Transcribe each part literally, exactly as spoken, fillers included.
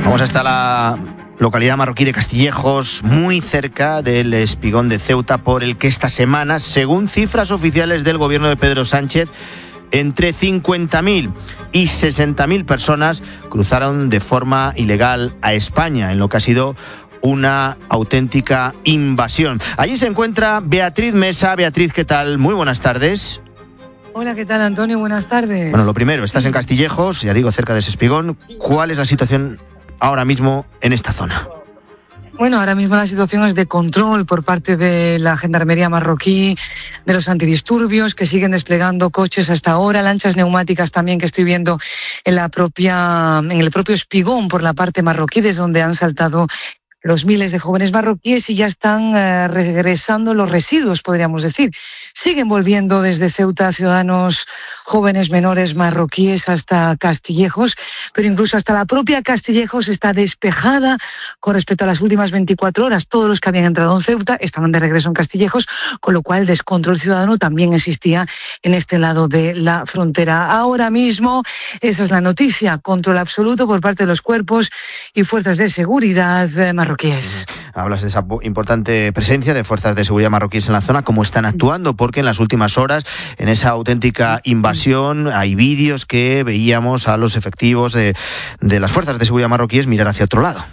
Vamos hasta la localidad marroquí de Castillejos, muy cerca del espigón de Ceuta, por el que esta semana, según cifras oficiales del gobierno de Pedro Sánchez, entre cincuenta mil y sesenta mil personas cruzaron de forma ilegal a España, en lo que ha sido una auténtica invasión. Allí se encuentra Beatriz Mesa. Beatriz, ¿qué tal? Muy buenas tardes. Hola, ¿qué tal, Antonio? Buenas tardes. Bueno, lo primero, estás en Castillejos, ya digo, cerca de ese espigón. ¿Cuál es la situación ahora mismo en esta zona? Bueno, ahora mismo la situación es de control por parte de la gendarmería marroquí, de los antidisturbios, que siguen desplegando coches hasta ahora, lanchas neumáticas también que estoy viendo en la propia, en el propio espigón por la parte marroquí, desde donde han saltado los miles de jóvenes marroquíes y ya están eh, regresando los residuos, podríamos decir. Siguen volviendo desde Ceuta ciudadanos jóvenes menores marroquíes hasta Castillejos, pero incluso hasta la propia Castillejos está despejada con respecto a las últimas veinticuatro horas. Todos los que habían entrado en Ceuta estaban de regreso en Castillejos, con lo cual el descontrol ciudadano también existía en este lado de la frontera. Ahora mismo, esa es la noticia, control absoluto por parte de los cuerpos y fuerzas de seguridad marroquíes. Hablas de esa importante presencia de fuerzas de seguridad marroquíes en la zona. ¿Cómo están actuando? Porque en las últimas horas, en esa auténtica invasión, hay vídeos que veíamos a los efectivos de, de las fuerzas de seguridad marroquíes mirar hacia otro lado.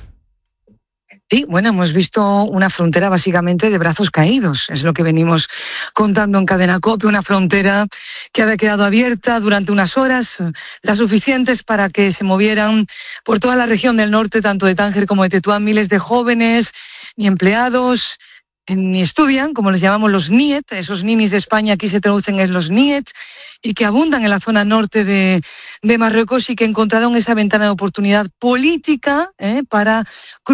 Sí, bueno, hemos visto una frontera básicamente de brazos caídos, es lo que venimos contando en Cadena COPE, una frontera que había quedado abierta durante unas horas, las suficientes para que se movieran por toda la región del norte, tanto de Tánger como de Tetuán, miles de jóvenes y empleados, ni estudian, como les llamamos los N I E T, esos ninis de España aquí se traducen en los N I E T, y que abundan en la zona norte de, de Marruecos y que encontraron esa ventana de oportunidad política eh, para